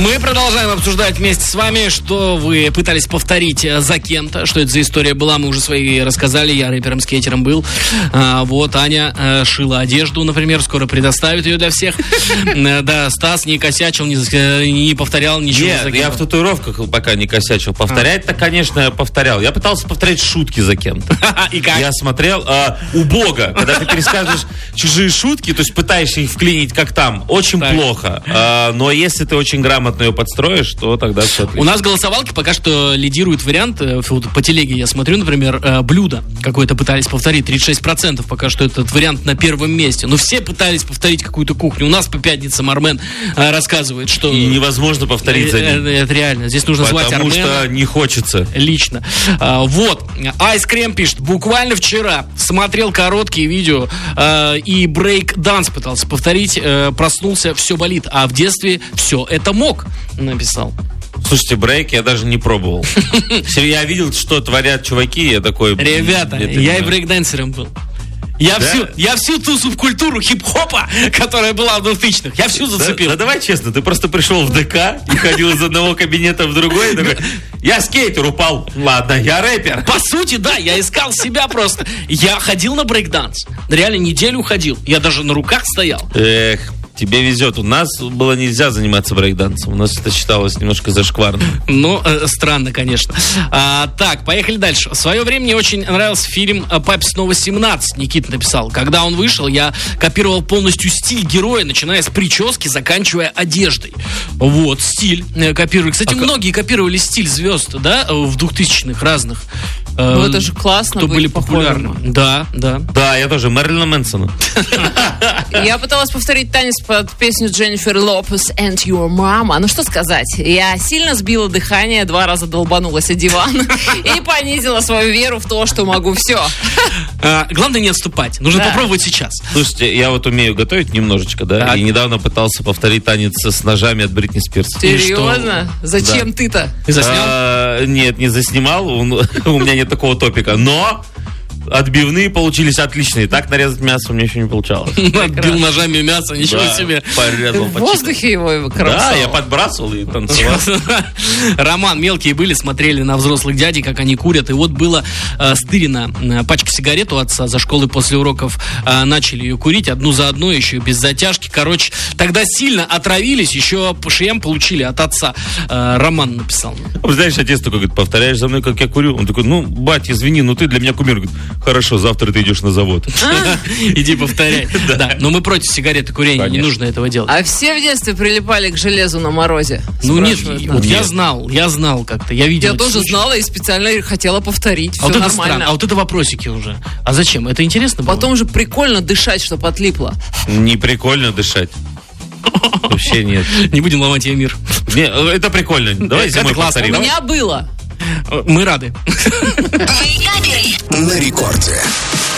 Мы продолжаем обсуждать вместе с вами, что вы пытались повторить за кем-то. Что это за история была, мы уже свои рассказали. Я рэпером-скейтером был. Вот, Аня шила одежду, например, скоро предоставит ее для всех. Да, Стас не косячил, не повторял ничего. Нет, я в татуировках пока не косячил. Повторять-то, конечно, я повторял. Я пытался повторять шутки за кем-то. И как? Я смотрел убого. Когда ты пересказываешь чужие шутки, то есть пытаешься их вклинить как там, очень плохо. Но если ты очень грамотно ее подстроишь, то тогда все отлично. У нас в голосовалке пока что лидирует вариант, по телеге я смотрю, например, блюдо какое-то пытались повторить, 36% пока что этот вариант на первом месте. Но все пытались повторить какую-то кухню. У нас по пятницам Армен рассказывает, что... И невозможно повторить за ним. Это реально. Здесь нужно звать Армена. Потому что не хочется. Лично. Вот. Айскрем пишет. Буквально вчера смотрел короткие видео и брейк-данс пытался повторить. Проснулся, все болит. А в детстве все это мог, написал. Слушайте, брейк я даже не пробовал. Я видел, что творят чуваки, я такой... Ребята, я и брейк-дансером был. Я всю ту субкультуру хип-хопа, которая была в 2000-х, я всю зацепил. Да давай честно, ты просто пришел в ДК и ходил из одного кабинета в другой, и такой, я скейтер упал, ладно, я рэпер. По сути, да, я искал себя просто. Я ходил на брейк-данс, реально неделю ходил, я даже на руках стоял. Эх, тебе везет. У нас было нельзя заниматься брейк-дансом. У нас это считалось немножко зашкварно. Ну, странно, конечно. Так, поехали дальше. В свое время мне очень нравился фильм «Папе снова 17», Никита написал. Когда он вышел, я копировал полностью стиль героя, начиная с прически, заканчивая одеждой. Вот, стиль копировали. Кстати, многие копировали стиль звезд, да, в 2000-х разных. Ну, это же классно. Кто были популярны. Да. Да, я тоже. Мэрилина Мэнсона. Я пыталась повторить танец под песню Дженнифер Лопес «And Your Mama». Ну, что сказать. Я сильно сбила дыхание, 2 раза долбанулась о диван и понизила свою веру в то, что могу все. Главное не отступать. Нужно попробовать сейчас. Слушайте, я вот умею готовить немножечко, да? Так. И недавно пытался повторить танец с ножами от Бритни Спирс. Серьезно? Зачем ты-то? Ты заснял? Нет, не заснимал. У меня нет такого топика. Но отбивные получились отличные. Так нарезать мясо у меня еще не получалось. Отбил ножами мясо, ничего себе. Порезал В воздухе его кромсал. Да, я подбрасывал и танцевал. Роман, мелкие были, смотрели на взрослых дядей, как они курят. И вот было стырено пачка сигарет у отца. За школой после уроков начали ее курить. Одну за одной, еще без затяжки. Короче, тогда сильно отравились. Еще по шеям получили от отца. Роман написал. Знаешь, отец такой говорит, повторяешь за мной, как я курю? Он такой, ну, батя, извини, но ты для меня кумир. Говорит, хорошо, завтра ты идешь на завод. Иди повторяй. Да, но мы против сигарет и курения, не нужно этого делать. А все в детстве прилипали к железу на морозе? Ну нет, вот я знал как-то, я видел. Я тоже знала и специально хотела повторить. Все нормально. А вот это вопросики уже. А зачем? Это интересно было? Потом же прикольно дышать, чтобы отлипло. Не прикольно дышать. Вообще нет. Не будем ломать ей мир. Не, это прикольно. Давай зимой повторим. У меня было. Мы рады. На рекорде.